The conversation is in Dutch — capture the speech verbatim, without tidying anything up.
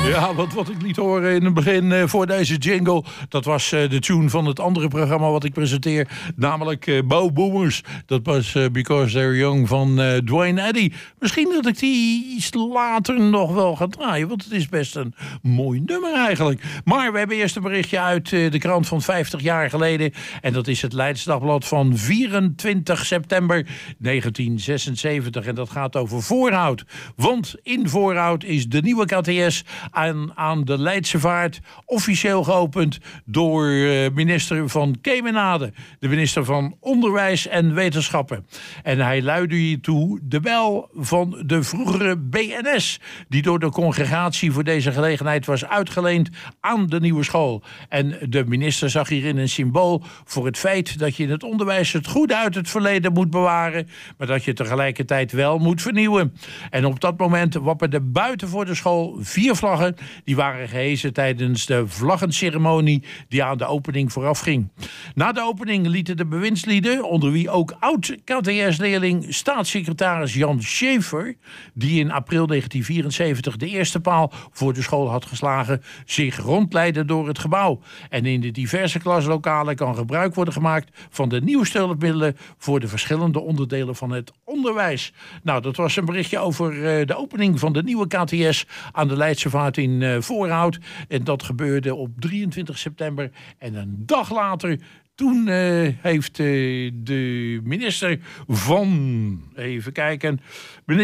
Ja, want wat ik liet horen in het begin uh, voor deze jingle, dat was uh, de tune van het andere programma wat ik presenteer, namelijk uh, Bo Boomers. Dat was uh, Because They're Young van uh, Dwayne Eddy. Misschien dat ik die iets later nog wel ga draaien, want het is best een mooi nummer eigenlijk. Maar we hebben eerst een berichtje uit uh, de krant van vijftig jaar geleden. En dat is het Leids Dagblad van vierentwintig september negentien zesenzeventig. En dat gaat over Voorhout. Want in Voorhout is de nieuwe K T S aan, aan de Leidse Vaart officieel geopend door uh, minister van Kemenade, de minister van Onderwijs en Wetenschappen. En hij luidde hiertoe de bel van de vroegere B N S, die door de congregatie voor deze gelegenheid was uitgeleend aan de nieuwe school. En de minister zag hierin een symbool voor het feit dat je in het onderwijs het goede uit het verleden moet bewaren, maar dat je tegelijkertijd wel moet vernieuwen. En op dat moment wapperden buiten voor de school vier vlaggen. Die waren gehezen tijdens de vlaggenceremonie die aan de opening vooraf ging. Na de opening lieten de bewindslieden, onder wie ook oud-K T S-leerling staatssecretaris Jan Schaefer, die in april negentien vierenzeventig de eerste paal voor de school had geslagen, zich rondleiden door het gebouw. En in de diverse klaslokalen kan gebruik worden gemaakt van de nieuwste hulpmiddelen voor de verschillende onderdelen van het onderwijs. Nou, dat was een berichtje over uh, de opening van de nieuwe K T S aan de Leidse Vaart in uh, Voorhout. En dat gebeurde op drieëntwintig september. En een dag later, toen uh, heeft uh, de minister van, even kijken,